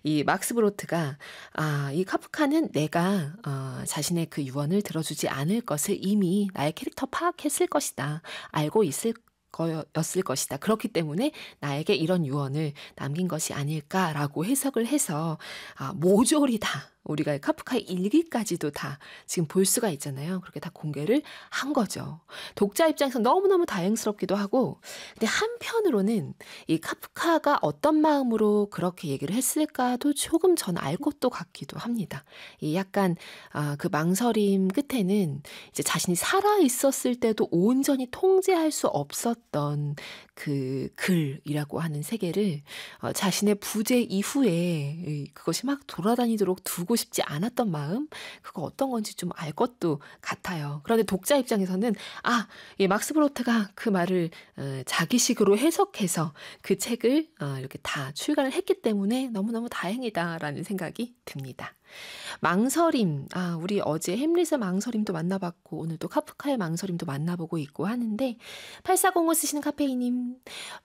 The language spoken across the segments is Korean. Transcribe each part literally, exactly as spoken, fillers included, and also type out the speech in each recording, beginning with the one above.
이 막스 브로트가 아, 이 카프카는 내가 어, 자신의 그 유언을 들어주지 않을 것을 이미 나의 캐릭터 파악했을 것이다. 알고 있을 거였을 것이다. 그렇기 때문에 나에게 이런 유언을 남긴 것이 아닐까라고 해석을 해서 아, 모조리 다 우리가 카프카의 일기까지도 다 지금 볼 수가 있잖아요. 그렇게 다 공개를 한 거죠. 독자 입장에서 너무너무 다행스럽기도 하고, 근데 한편으로는 이 카프카가 어떤 마음으로 그렇게 얘기를 했을까도 조금 전 알 것도 같기도 합니다. 이 약간 아, 그 망설임 끝에는 이제 자신이 살아 있었을 때도 온전히 통제할 수 없었던 그 글이라고 하는 세계를 어, 자신의 부재 이후에 그것이 막 돌아다니도록 두고 싶지 않았던 마음, 그거 어떤 건지 좀 알 것도 같아요. 그런데 독자 입장에서는 아, 이 막스 브로트가 그 말을 어, 자기식으로 해석해서 그 책을 어, 이렇게 다 출간을 했기 때문에 너무너무 다행이다라는 생각이 듭니다. 망설임, 아, 우리 어제 햄릿의 망설임도 만나봤고 오늘 또 카프카의 망설임도 만나보고 있고 하는데, 팔사공오 쓰시는 카페이님,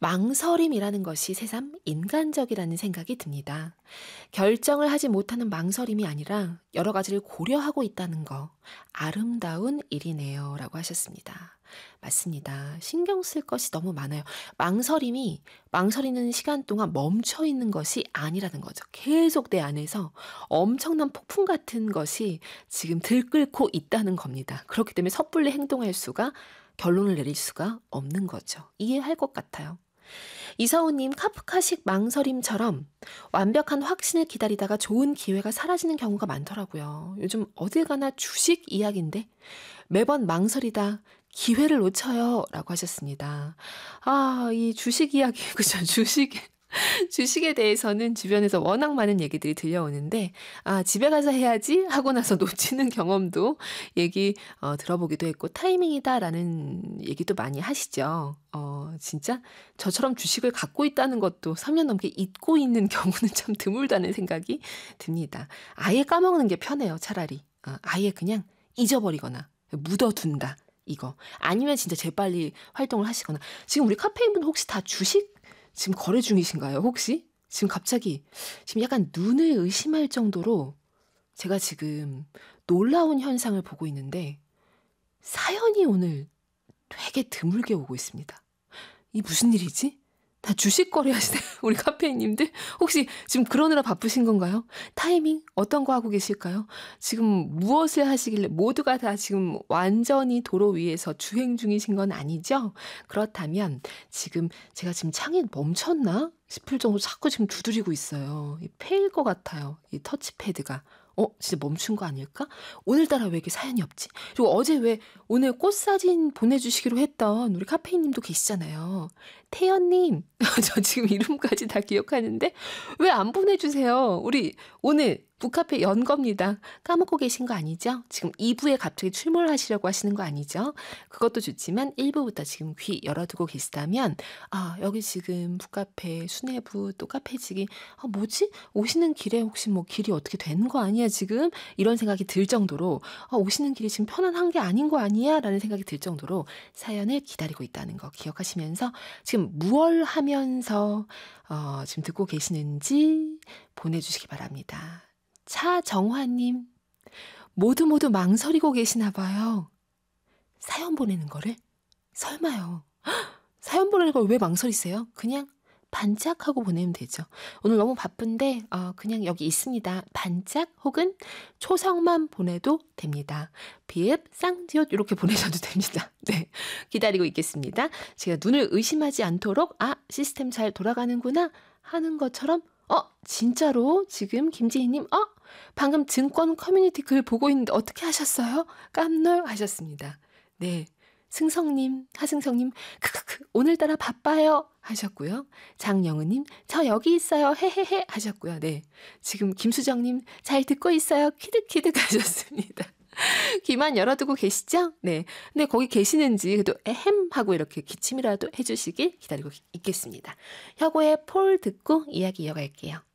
망설임이라는 것이 새삼 인간적이라는 생각이 듭니다. 결정을 하지 못하는 망설임이 아니라 여러 가지를 고려하고 있다는 거, 아름다운 일이네요 라고 하셨습니다. 맞습니다. 신경 쓸 것이 너무 많아요. 망설임이 망설이는 시간 동안 멈춰 있는 것이 아니라는 거죠. 계속 내 안에서 엄청난 폭풍 같은 것이 지금 들끓고 있다는 겁니다. 그렇기 때문에 섣불리 행동할 수가, 결론을 내릴 수가 없는 거죠. 이해할 것 같아요. 이서우님, 카프카식 망설임처럼 완벽한 확신을 기다리다가 좋은 기회가 사라지는 경우가 많더라고요. 요즘 어딜 가나 주식 이야기인데 매번 망설이다 기회를 놓쳐요 라고 하셨습니다. 아, 이 주식 이야기, 그죠? 주식, 주식에 대해서는 주변에서 워낙 많은 얘기들이 들려오는데, 아, 집에 가서 해야지 하고 나서 놓치는 경험도 얘기 어, 들어보기도 했고, 타이밍이다라는 얘기도 많이 하시죠. 어, 진짜 저처럼 주식을 갖고 있다는 것도 삼 년 넘게 잊고 있는 경우는 참 드물다는 생각이 듭니다. 아예 까먹는 게 편해요, 차라리. 아, 아예 그냥 잊어버리거나 묻어둔다. 이거. 아니면 진짜 재빨리 활동을 하시거나. 지금 우리 카페인분 혹시 다 주식 지금 거래 중이신가요? 혹시? 지금 갑자기 지금 약간 눈을 의심할 정도로 제가 지금 놀라운 현상을 보고 있는데 사연이 오늘 되게 드물게 오고 있습니다. 이 무슨 일이지? 다 주식 거래하시네요. 우리 카페인님들 혹시 지금 그러느라 바쁘신 건가요? 타이밍 어떤 거 하고 계실까요? 지금 무엇을 하시길래 모두가 다 지금 완전히 도로 위에서 주행 중이신 건 아니죠? 그렇다면 지금 제가 지금 창이 멈췄나 싶을 정도로 자꾸 지금 두드리고 있어요. 이 패일 것 같아요. 이 터치패드가. 어, 진짜 멈춘 거 아닐까? 오늘따라 왜 이렇게 사연이 없지? 그리고 어제 왜 오늘 꽃사진 보내주시기로 했던 우리 카페인님도 계시잖아요. 태연님, 저 지금 이름까지 다 기억하는데 왜 안 보내주세요? 우리 오늘 북카페 연 겁니다. 까먹고 계신 거 아니죠? 지금 이 부에 갑자기 출몰 하시려고 하시는 거 아니죠? 그것도 좋지만 일 부부터 지금 귀 열어두고 계시다면 아, 여기 지금 북카페 수뇌부 또 카페직이 아, 뭐지? 오시는 길에 혹시 뭐 길이 어떻게 되는 거 아니야 지금? 이런 생각이 들 정도로 아, 오시는 길이 지금 편안한 게 아닌 거 아니야? 라는 생각이 들 정도로 사연을 기다리고 있다는 거 기억하시면서 지금 무얼 하면서 어, 지금 듣고 계시는지 보내주시기 바랍니다. 차정화님, 모두 모두 망설이고 계시나 봐요. 사연 보내는 거를? 설마요. 사연 보내는 걸 왜 망설이세요? 그냥 반짝하고 보내면 되죠. 오늘 너무 바쁜데 어, 그냥 여기 있습니다. 반짝 혹은 초성만 보내도 됩니다. 비읍, 쌍디옷 이렇게 보내셔도 됩니다. 네, 기다리고 있겠습니다. 제가 눈을 의심하지 않도록 아, 시스템 잘 돌아가는구나 하는 것처럼 어, 진짜로 지금 김지희님 어? 방금 증권 커뮤니티 글 보고 있는데 어떻게 하셨어요? 깜놀 하셨습니다. 네. 승성님, 하승성님, 크크크, 오늘따라 바빠요 하셨고요. 장영은님, 저 여기 있어요. 헤헤헤 하셨고요. 네. 지금 김수정님, 잘 듣고 있어요. 키득키득 하셨습니다. 귀만 열어두고 계시죠? 네. 근데 거기 계시는지 그래도 에헴 하고 이렇게 기침이라도 해주시길 기다리고 있겠습니다. 혁오의 폴 듣고 이야기 이어갈게요.